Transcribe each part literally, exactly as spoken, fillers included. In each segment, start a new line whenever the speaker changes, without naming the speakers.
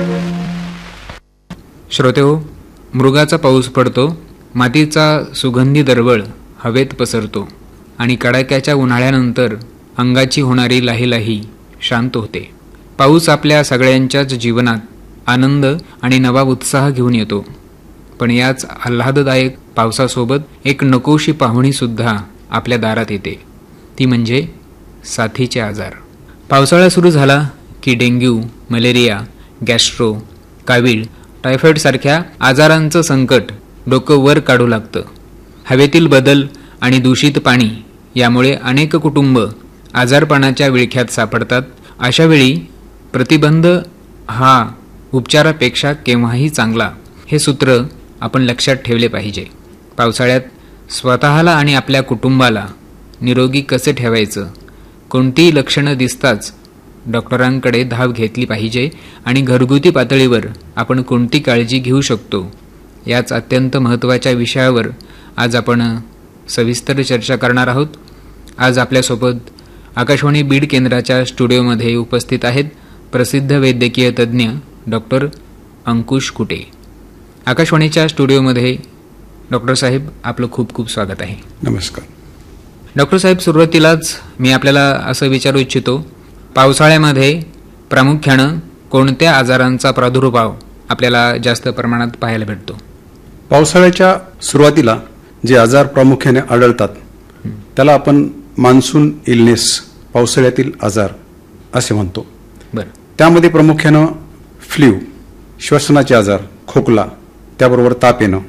श्रोतेहो, मृगाचा पाऊस पडतो, मातीचा सुगंधी दरवळ हवेत पसरतो आणि कडाक्याच्या उन्हाळ्यानंतर अंगाची होणारी लाहीलाही शांत होते. पाऊस आपल्या सगळ्यांच्याच जीवनात आनंद आणि नवा उत्साह घेऊन येतो. पण याच आल्हाददायक पावसासोबत एक नकोशी पाहुणीसुद्धा आपल्या दारात येते, ती म्हणजे साथीचे आजार. पावसाळा सुरू झाला की डेंग्यू, मलेरिया, गॅस्ट्रो, कावीळ, टायफॉईडसारख्या आजारांचं संकट डोकं वर काढू लागतं. हवेतील बदल आणि दूषित पाणी यामुळे अनेक कुटुंब आजारपणाच्या विळख्यात सापडतात. अशावेळी प्रतिबंध हा उपचारापेक्षा केव्हाही चांगला, हे सूत्र आपण लक्षात ठेवले पाहिजे. पावसाळ्यात स्वतःला आणि आपल्या कुटुंबाला निरोगी कसे ठेवायचं, कोणती लक्षणं दिसताच डॉक्टरांकडे धाव घेतली पाहिजे आणि घरगुती पातळीवर आपण कोणती काळजी घेऊ शकतो, याच अत्यंत महत्त्वाच्या विषयावर आज आपण सविस्तर चर्चा करणार आहोत. आज आपल्यासोबत आकाशवाणी बीड केंद्राच्या स्टुडिओमध्ये उपस्थित आहेत प्रसिद्ध वैद्यकीय तज्ज्ञ डॉक्टर अंकुश कुटे. आकाशवाणीच्या स्टुडिओमध्ये डॉक्टर साहेब, आपलं खूप खूप स्वागत आहे.
नमस्कार
डॉक्टर साहेब, सुरुवातीलाच मी आपल्याला असं विचारू इच्छितो, पावसाळ्यामध्ये प्रामुख्यानं कोणत्या आजारांचा प्रादुर्भाव आपल्याला जास्त प्रमाणात पाहायला भेटतो?
पावसाळ्याच्या सुरुवातीला जे आजार प्रामुख्याने आढळतात त्याला आपण मान्सून इलनेस, पावसाळ्यातील आजार असे म्हणतो.
बरं.
त्यामध्ये प्रामुख्यानं फ्ल्यू, श्वसनाचे आजार, खोकला, त्याबरोबर ताप येणं,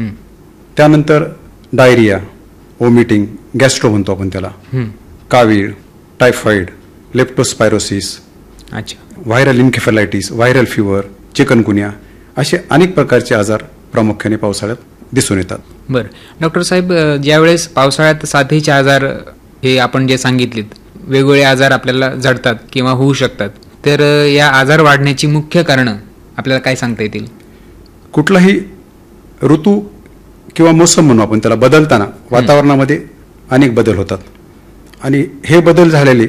त्यानंतर डायरिया, ओमिटिंग, गॅस्ट्रो म्हणतो आपण त्याला, कावीळ, टायफॉईड, लेप्टोस्पायरोसिस,
अच्छा,
व्हायरल इन्केफेलायटिस, व्हायरल फिवर, चिकनगुन्या असे अनेक प्रकारचे आजार प्रामुख्याने पावसाळ्यात दिसून येतात.
बरं. डॉक्टर साहेब, ज्यावेळेस पावसाळ्यात साथीचे आजार हे आपण जे सांगितलेत, वेगवेगळे आजार आपल्याला जडतात किंवा होऊ शकतात, तर या आजार वाढण्याची मुख्य कारणं आपल्याला काय सांगता येतील?
कुठलाही ऋतू किंवा मोसम म्हणू आपण त्याला, बदलताना वातावरणामध्ये अनेक बदल होतात आणि हे बदल झालेले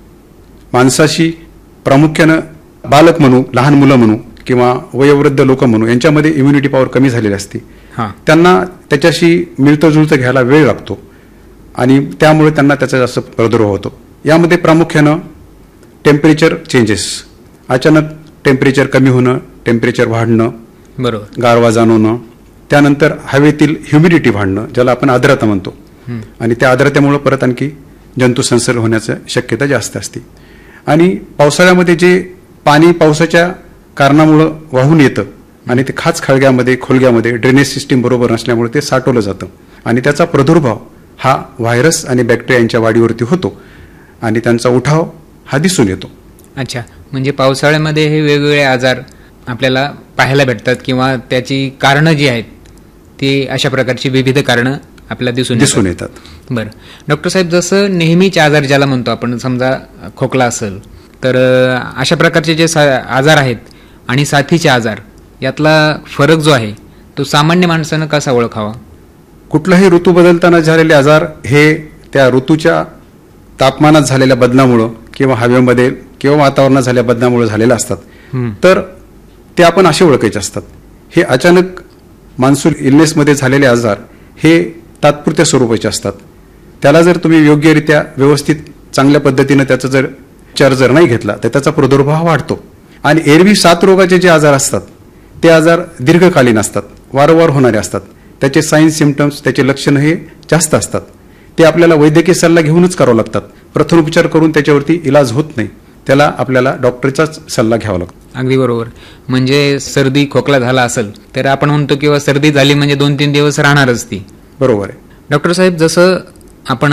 माणसाशी, प्रामुख्यानं बालक म्हणू, लहान मुलं म्हणू किंवा वयोवृद्ध लोक म्हणू, यांच्यामध्ये इम्युनिटी पॉवर कमी झालेली असते. त्यांना त्याच्याशी मिळतं जुळतं घ्यायला वेळ लागतो आणि त्यामुळे त्यांना त्याचा जास्त प्रादुर्भाव होतो. यामध्ये प्रामुख्यानं टेम्परेचर चेंजेस, अचानक टेम्परेचर कमी होणं, टेम्परेचर वाढणं,
बरोबर,
गारवा जाणवणं, त्यानंतर हवेतील ह्युमिडिटी वाढणं, ज्याला आपण आर्द्रता म्हणतो, आणि त्या आर्द्रतेमुळे परत आणखी जंतू संसर्ग होण्याची शक्यता जास्त असते. आणि पावसाळ्यामध्ये जे पाणी पावसाच्या कारणामुळं वाहून येतं आणि ते खाच खळग्यामध्ये, खोलग्यामध्ये ड्रेनेज सिस्टीम बरोबर नसल्यामुळे ते साठवलं जातं आणि त्याचा प्रादुर्भाव हा व्हायरस आणि बॅक्टेरिया यांच्या वाढीवरती होतो आणि त्यांचा उठाव हा दिसून येतो.
अच्छा, म्हणजे पावसाळ्यामध्ये हे वेगवेगळे आजार आपल्याला पाहायला भेटतात किंवा त्याची कारणं जी आहेत ती अशा प्रकारची विविध कारणं आपल्याला दिसून
दिसून येतात.
बरं. डॉक्टर साहेब, जसं नेहमीचे आजार ज्याला म्हणतो आपण, समजा खोकला असेल तर अशा प्रकारचे जे आजार आहेत आणि साथीचे आजार, यातला फरक जो आहे तो सामान्य माणसानं कसा ओळखावा?
कुठलाही ऋतू बदलताना झालेले आजार हे त्या ऋतूच्या तापमानात झालेल्या बदलामुळं किंवा हवेमध्ये किंवा वातावरणात झालेल्या बदलामुळे झालेले असतात. तर ते आपण असे ओळखायचे असतात. हे अचानक मान्सून इलनेसमध्ये झालेले आजार हे तात्पुरत्या स्वरूपाचे असतात. त्याला जर तुम्ही योग्यरित्या व्यवस्थित चांगल्या पद्धतीनं त्याचा जर उपचार जर नाही घेतला तर त्याचा प्रादुर्भाव वाढतो. आणि एरवी सात रोगाचे जे आजार असतात ते आजार दीर्घकालीन असतात, वारंवार होणारे असतात. त्याचे साईन्स, सिम्पटम्स, त्याचे लक्षणं हे जास्त असतात. ते आपल्याला वैद्यकीय सल्ला घेऊनच करावं लागतात. प्रथमोपचार करून त्याच्यावरती इलाज होत नाही, त्याला आपल्याला डॉक्टरचाच सल्ला घ्यावा लागतो.
अगदी बरोबर. म्हणजे सर्दी खोकला झाला असेल तर आपण म्हणतो किंवा सर्दी झाली म्हणजे दोन तीन दिवस राहणारच ती.
बरोबर आहे
डॉक्टर साहेब. जसं आपण